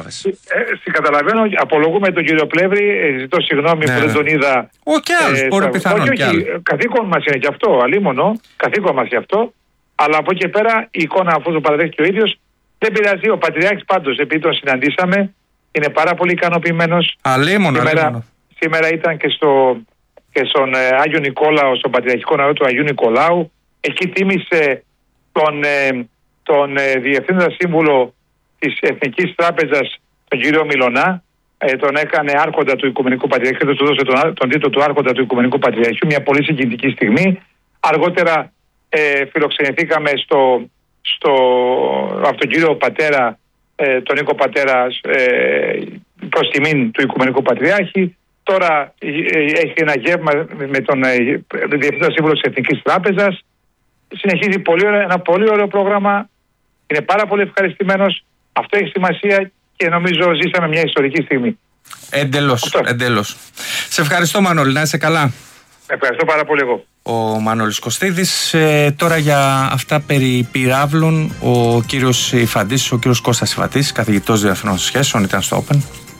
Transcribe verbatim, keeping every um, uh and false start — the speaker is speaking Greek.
κατάλαβες. Ε, καταλαβαίνω, απολογούμε τον κύριο Πλεύρη, ε, ζητώ συγγνώμη ναι, που δεν τον είδα. Ο και άλλος, ε, μπορεί πιθανόν όχι, όχι, καθήκον μας είναι και αυτό, αλίμονο, καθήκον μας και αυτό. Αλλά από εκεί πέρα η εικόνα, αφού το παραδέχτηκε ο ίδιος, δεν πειράζει. Ο Πατριάρχης πάντως, επειδή τον συναντήσαμε, είναι πάρα πολύ ικανοποιημένος. Αλίμονο, σήμερα, αλίμονο. σήμερα ήταν και, στο, και στον ε, Άγιο Νικόλαο, στον Πατριαρχικό Ναό του Αγίου Νικολάου. Εκεί τίμησε τον, ε, τον ε, Διευθύνοντα Σύμβουλο της Εθνικής Τράπεζας, τον κύριο Μιλωνά. Ε, τον έκανε άρχοντα του Οικουμενικού Πατριαρχείου, του δώσε τον, τον τίτλο του άρχοντα του Οικουμενικού Πατριαρχείου. Μια πολύ συγκινητική στιγμή. Αργότερα ε, φιλοξενηθήκαμε στο, στο, από τον κύριο Πατέρα, ε, τον Νίκο Πατέρα, ε, προς τιμήν του Οικουμενικού Πατριάρχη. Τώρα ε, έχει ένα γεύμα με τον ε, Διευθύνοντα Σύμβουλο της Εθνικής Τράπεζας. Συνεχίζει πολύ ωραίο, ένα πολύ ωραίο πρόγραμμα. Είναι πάρα πολύ ευχαριστημένος. Αυτό έχει σημασία και νομίζω ζήσαμε μια ιστορική στιγμή. Εντελώς, εντελώς. Σε ευχαριστώ, Μανώλη, να είσαι καλά. Ευχαριστώ πάρα πολύ εγώ. Ο Μανώλης Κωστίδης. Ε, τώρα για αυτά περί πυράβλων, ο κύριος Υφαντής, ο κύριος Κώστας Υφαντής, καθηγητός διεθνών σχέσεων, ήταν στο Open.